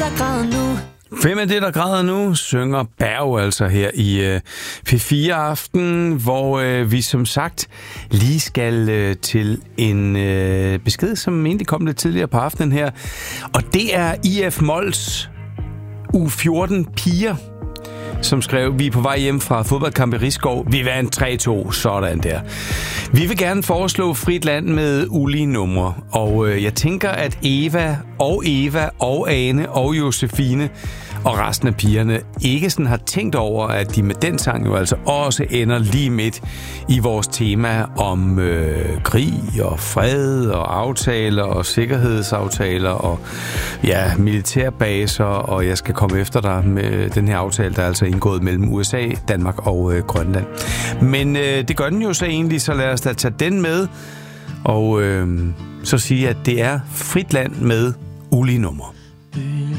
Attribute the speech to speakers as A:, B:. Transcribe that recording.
A: der græder nu.
B: Hvem er det, der græder nu? Synger Berg altså her i P4 Aften, hvor vi som sagt lige skal til en besked, som egentlig kom lidt tidligere på aftenen her. Og det er IF Mols U14 piger, som skrev, vi er på vej hjem fra fodboldkamp i Risskov. Vi vandt 3-2, sådan der. Vi vil gerne foreslå frit land med ulige numre, og jeg tænker, at Eva og Ane og Josefine og resten af pigerne ikke sådan har tænkt over, at de med den sang jo altså også ender lige midt i vores tema om krig og fred og aftaler og sikkerhedsaftaler og ja, militærbaser, og jeg skal komme efter dig med den her aftale, der er altså indgået mellem USA, Danmark og Grønland. Men det gør den jo så egentlig, så lad os da tage den med og så sige, at det er frit land med ulige numre.
A: Byen